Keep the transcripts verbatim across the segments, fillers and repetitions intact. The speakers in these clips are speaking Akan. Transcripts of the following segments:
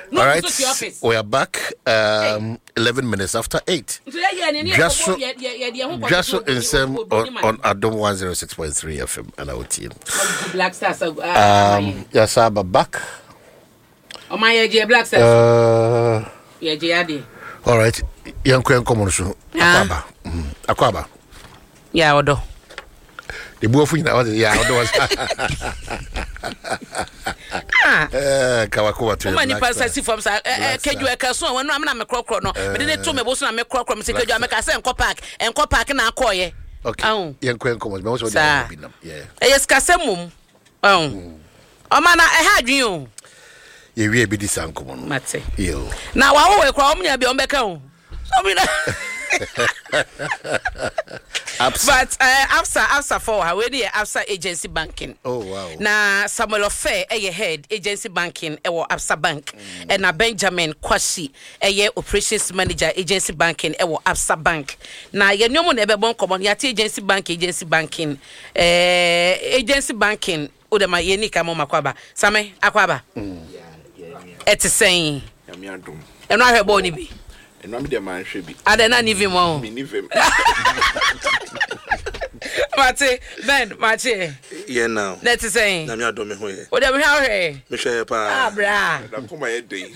All right, we are back. Um, eleven minutes after eight. Just so, just so in some on, on Adom one zero six point three F M and our team. Black Stars. Um, yes, I'm back. Oh my God, Black Stars. Uh, yeah, J. All right, young Queen Common. Aquaba. Aquaba. Yeah, Odo. The boy for you now, yeah, Odo. Eh, Kawakuwa to many passes from can you a castle when I'm not a croc no, but then two me was not a croc from Secret America and Copac and Copac and Akoye. Okay, young Queen Common, most of them. Yeah, yes, Casemum. Oh, oh, man, I had you. You will be this uncle, Matty. You now, I will call me a beyond Becco. But uh, after after for her, we after agency banking. Oh wow. Na Samuel Fair, a head agency banking, ewo Absa Bank, and na Benjamin Kwasi, a operations manager agency banking, ewo Absa Bank. Na ye nyomo na ebe bon common yati agency bank agency banking, eh agency banking. Udema ye ni kamo makwaba. Same akwaba. Eti saying. Eno ahwe bo ni bi. And I'm the man should be. I don't even want me. Mate, Ben, Mate. Yeah, now. Let's say. I'm not doing it. What am I? Michelle, ah, bra. I'm for my day.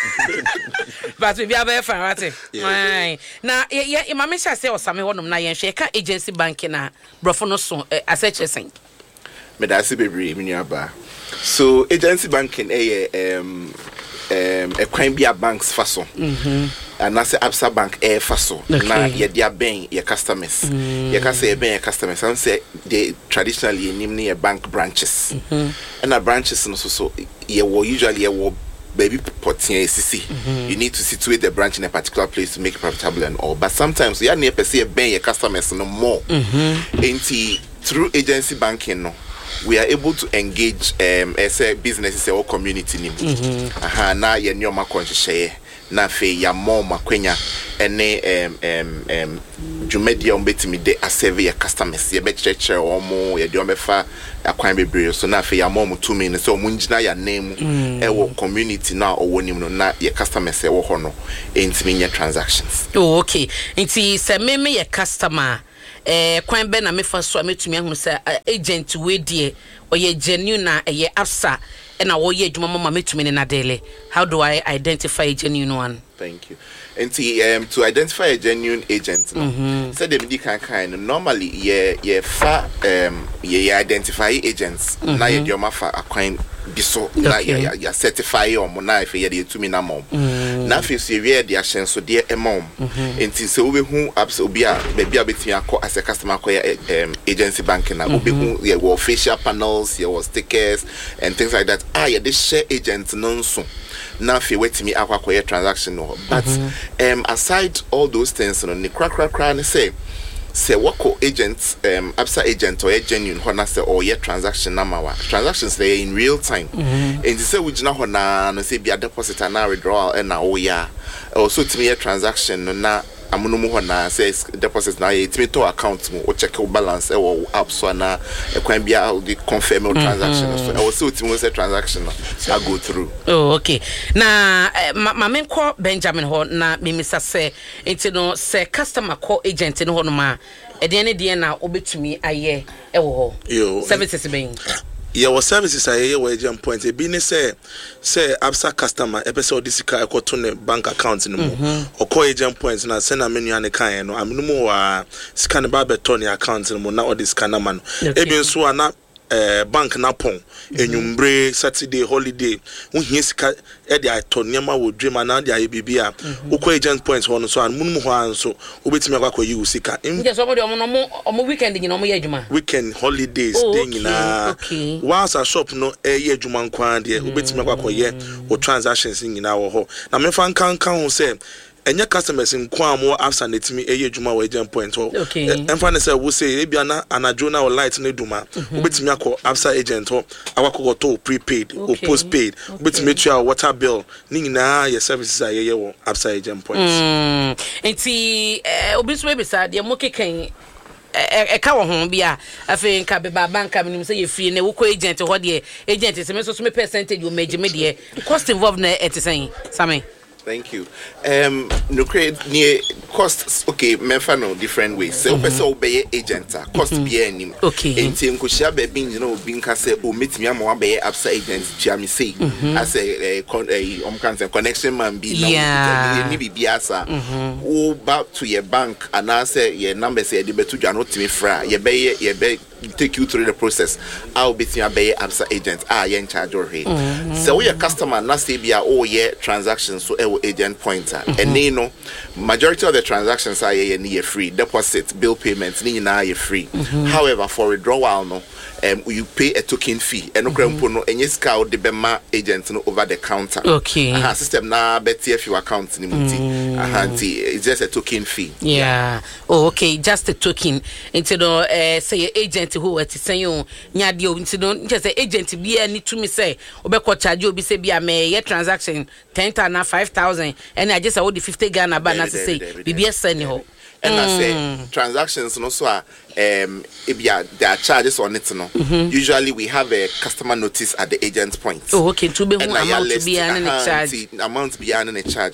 But we have a fan, right? Now, yeah, my mission say or something one of my shake agency banking, Brofono so as such a thing. But that's a baby in your bar. So, agency banking, a um. Um, a crime be a bank's faso. Mm-hmm. And that's the Absa Bank air faso. Okay. Now, you're their bank, your customers. Mm. You can say a bank, customers. And say they traditionally name near bank branches. Mm-hmm. And the branches, and also, so you will usually you baby putting a C C. Mm-hmm. You need to situate the branch in a particular place to make it profitable and all. But sometimes you are near per se a bank, your customers no more. Mm-hmm. And through agency banking, no. We are able to engage um as a business or community nim. Mhm. Aha na ye nyoma konhye na fe ya mo makwenya ene um um um dwumedia ombetimi de asserve your customers ye be cheche omo ye de omefa akwan bebre so na fe ya mo mutumi ne so munjina ya name e wo community na owo nim no na ye customers e wo ho no entimi nya transactions. Oh okay. Nti se meme ye customer eh kwan be na me fa so ametumi ahunu say agent we die oye genuine na eye Absa and oye adwuma mama metumi ne na dele. How do I identify a genuine one? Thank you. And see, um, to identify a genuine agent, no, mm-hmm. so they can kind normally yeah yeah fa um yeah identify agents mm-hmm. na ye dioma fa akwan biso na ya ya certify or mona if ye dey to me na mom na fi so we dey ahyen so dey emom enti se we hu abs obi a be bia betin akọ as a customer akọ um agency banking na obi hu ye wo facial panels ye wo stickers and things like that ah ye dey share agent no so na fi wetimi akọ akọ transaction no but mm-hmm. um aside all those things no ni crack crack crack say say wako agent um Absa agent or a genuine hona say or your transaction number transactions they in real time mm-hmm. and say we jina hona no say be a deposit and a withdrawal and na oya also to me a transaction na amuno mu hona says deposit na it me to account mu o check your balance e wo app so na e kwan bia the confirm your transaction mm-hmm. so also to me say transaction I go through. Oh okay. Na ma men call Benjamin ho na me misa say enti no say customer call agent no ho no ma e de ne de na obetumi aye e wo ho services ben yeah, what services are here where jump point a business say say Absa customer episode this car ko to ne bank account no mo or call agent points na send a menu an kan no am no mo scan ba beton account no mo na all this scanner man e bi so na eh bank na pon enyumbre Saturday holiday wo hie sika e de atoniama wo dwema na de aye bibia wo call agent points ho no so an munum ho an so obetimi akwa yi sika nje so mo no mo weekend ni no mo ye adwuma weekend holidays oh, okay, dey na okay. Once a shop no e ye adwuma nkwan de obetimi akwa ye wo transactions nyina wo ho na me fan kan kan ho say enya customers in kwamo Absa netimi eye adwuma wo agent point ho emfa ne say wo say e bia na anajo na o light ne duma obetimi akọ Absa agent ho awakọ to prepaid or postpaid obetimi tua water bill ni nyina ye services a ye wo Absa agent point enti eh obi so be sa de mo keken e ka wo ho bia afi nka be ba banka minim say ye free na wo ko agent ho de agent se me so so me percentage wo meje me de cost involved na et say Sammy. Thank you. Um, no create near costs. Okay, menfa no different ways. So, person obey agent cost be any. Okay. Enti nkushia be bin you know bin ka say o meet me am one be absa agent chia me say as a a um can say connection man be now. Ni bi biasa. O back to your bank and I say your number say dey betu dwa no timi fra. Ye be ye be take you through the process. I'll be to be absa agent. Ah, you in charge or he. So we a customer na say be oh yeah transactions so e agent pointer and you know majority of the transactions are near free deposit bill payments ni na are free. However, for withdrawal no um you pay a token fee and no krempo no enye ska de bema agent no over the counter. Okay. Aha, system na beti if your account ni muti. Aha, it's just a token fee. Yeah. Oh, okay, just a token. Into the uh, say agent who at say you nya de into no just say agent be any to me say obekọ charge obi say be me ye transaction ten thousand na five thousand and I just say the fifty Ghana ba na say bibia send ho. And I say transactions no so um if there are charges on it no. Mm-hmm. Usually we have a customer notice at the agent's point. Oh, okay, to be who amount to be an charge. Amount be an charge.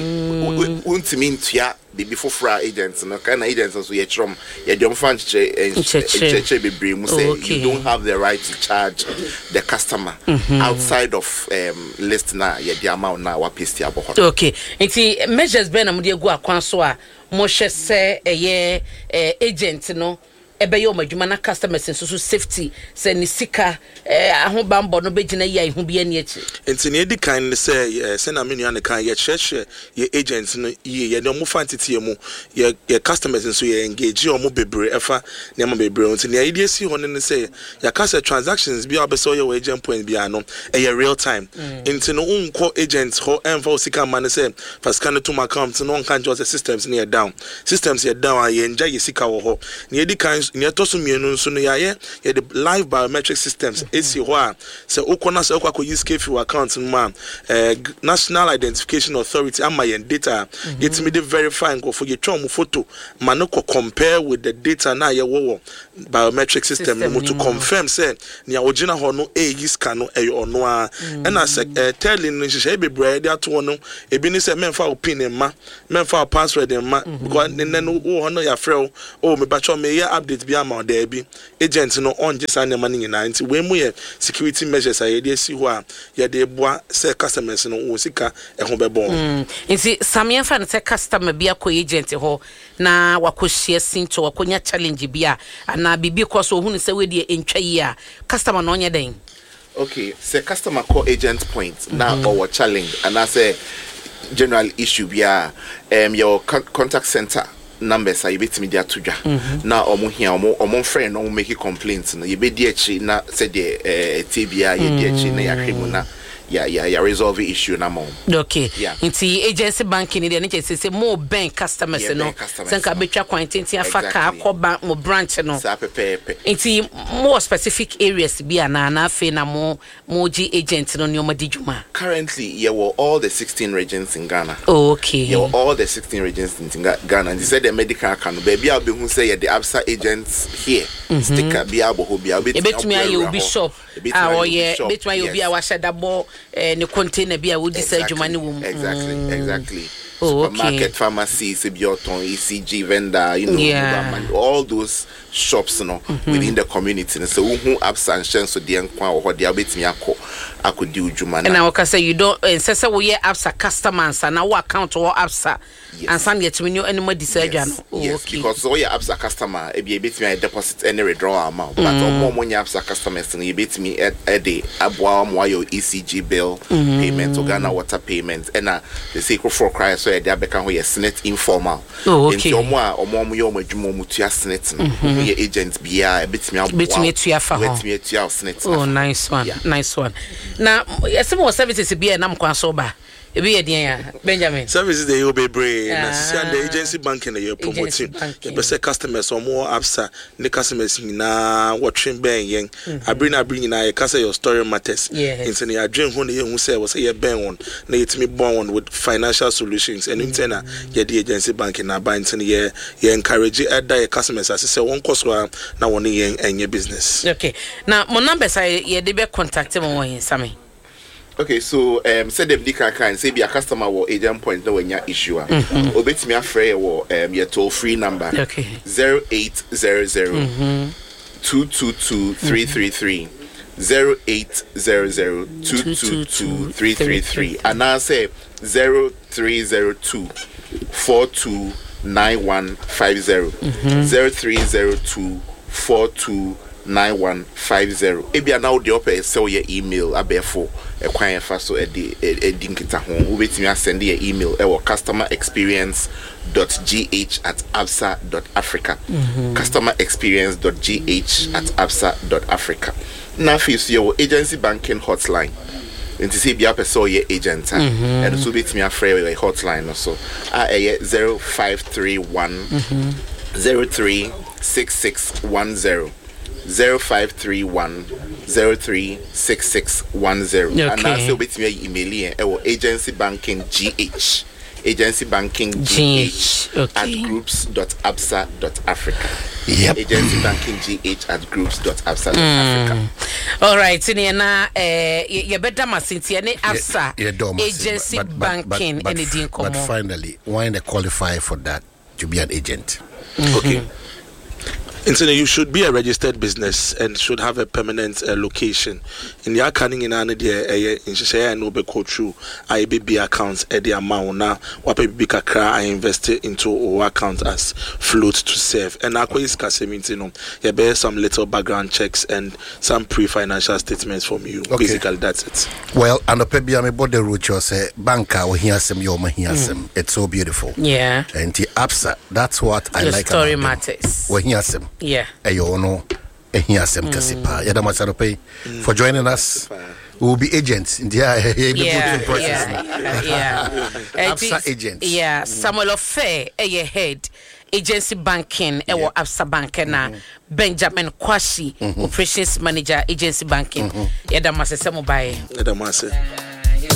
Enti untimi ntua before fra agents no kind of agents so ye trom ye don't fan che che be bring mu say you don't have the right to charge the customer outside of um list na ye the amount na wa paste aboho. Okay, enti measures be na mo de gu akwan so a mo hwe se eye agent no ebe yo madwuma na customers so so safety se ni sika eh ahobambo no begina yi ahu bia ni achi enti ne edi kan ne se se na menu an kan ye church ye agents no ye ye no mo fantete mu ye ye customers so ye engage o mo bebre efa ne mo bebre enti ne edi esi ho ne se ya cash transactions bia obeso ye agent point bia no e real time enti no unko agents ho enfa sika man se fa scan to my account no kan just systems ne down systems ye down ye enja ye sika wo ho ne edi kan ne toso mienu nso no ya ye ye the live biometric systems esi ho a se ukona se ukwa ko use kefi account ma eh National Identification Authority ama ye data it me dey verify go for ye twom photo ma no ko compare with the data na ye wo biometric system no to confirm say ne original ho no e yi scan no e ono a and as telling no she be bread ato no e bi ni say memfa o pin ma memfa o password ma because ne no wo no ya frɛ o me ba cho me ya update bi ama there bi agent no on just an money nyina nti we mu ye security measures a ye dey si ho a ye dey boa say customers no wo sika e ho bebo nti samia fa no say customer bi akọ agent ho na wakohia sinto wakonya challenge bi a na bibi ko so hu ne say we dey entwa yi a customer no onye den. Okay, say customer call agent point now or challenge and I say general issue bi a um your contact center numbers are you bit me there to ja na omo hia omo omo friend no make complaints no you be die chi na say the eh tbia ye die chi na ya hwemu na yeah yeah yeah resolve the issue na mo. Okay, yeah. Nti agency banking dey na say say more bank customers no senka betwa quantity afaka akoba mo branch no sa pepepe nti more specific areas bi ana na afi na mo mo G agent no nyoma dijuma. Currently yeah were all the sixteen regions in Ghana. Oh, okay, yeah all the sixteen regions in Ghana and they said the medical can baby I be who say yeah the Absa agents here sticker bi abo bi abi betumi ayo bi shop ah oh yeah betumi ayo bi a wa shedabo eh ne container bi a wodi say adwuma ne wo. Exactly, mm. exactly. Oh, supermarket, okay. Pharmacy, Sibioton, E C G vendor, you know, yeah. all those shops, you know, mm-hmm. within the community. So who absent so the enquire or the abit me ako ako do jumana. And I can say you don't and say we have Absa customers and our account or Absa and some yet when you anymore decide. Yes, oh, yes okay. Because all your Absa customer a bit me deposit any withdrawal amount. But all more money Absa customers and you bit me at a day abwa mo your E C G bill mm-hmm. payment or Ghana water payment and uh, the secret for cry so they become we SNET informal. Oh, okay. Into more or more yo mo jumo mu tua SNET no. Your agent bia bit me abwa. Bit me tua fa ho. Bit me tua SNET. Oh, nice one. Yeah. Nice one. Now, some more services be na mkwan so ba. Ebi ye dia Benjamin. Services they will be brave. Na send the agency banking they promoting. The best customers or more absa. The customers na watching ben yen. I bring I bring na kasa your story matters. Into the dream who who say was say ben one. Na it me born with financial solutions and intena ye the agency banking na buy into ye ye encourage other customers as say one cost na one yen and business. Okay. Now my number say ye dey be contact me one Sammy. Okay, so um say them di kan kan say be a customer or agent point no when ya issue a obetimi afre wo um your toll free number. Okay. zero eight zero zero two two two three three three zero eight zero zero two two two three three three and I say zero three zero two four two nine one five zero zero three zero two four two nine one five zero. Ebia now the upper sell your email abefo e kwan fa so e di e di nkita ho wo betimi send your email e wo customer experience dot g h at absa dot africa customer experience dot g h at absa dot africa. Now face your agency banking hotline and to see be up so your agent and so betimi afre your hotline also a zero five three one zero three six six one zero zero five three one zero three six six one zero. Okay. And also with me email our agency banking gh agency banking gh okay. at groups dot absa dot africa. Yep. Agency banking gh at groups dot absa dot africa. All right, Tiniana, eh, you better masinti any absa agency but, but, banking but, but, anything but, but finally, why they qualify for that to be an agent? Mm-hmm. Okay. And so you should be a registered business and should have a permanent uh, location. In the accounting in any day, in Shaya no be go through I B B accounts at the amount now. What baby kakra I invested into our account as float to save. And I is kasemintino. You bear some little background checks and some pre-financial statements from you. Okay. Basically, that's it. Well, and the pebi ame body route you say banker we hear some yo hear some. It's so beautiful. Yeah. And the absa, that's what I the like. Story matters. We hear some. Yeah. Ayo no ehia sem kasipa. Yada masaro pay for joining us. We will be agents in the yeah, process. Yeah, yeah. Absa agents. Yeah, Samuel Ofe, a head agency banking, yeah. Ewo Absa banking na Benjamin Kwashi, operations manager agency banking. Yada masese mo bae. Yada masese.